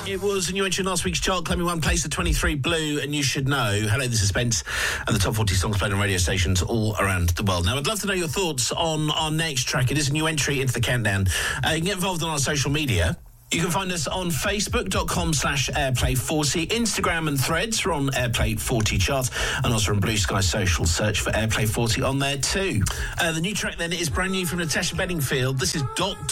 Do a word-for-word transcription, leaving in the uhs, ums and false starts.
It was a new entry in last week's chart, claiming one place at twenty-three, Blue, and You Should Know. Hello, this is Spence, and the top forty songs played on radio stations all around the world. Now, I'd love to know your thoughts on our next track. It is a new entry into the countdown. Uh, you can get involved on our social media. You can find us on facebook.com slash airplay40, Instagram and Threads. We're on Airplay forty chart, and also on Blue Sky Social. Search for Airplay forty on there too. Uh, the new track then is brand new from Natasha Bedingfield. This is Dot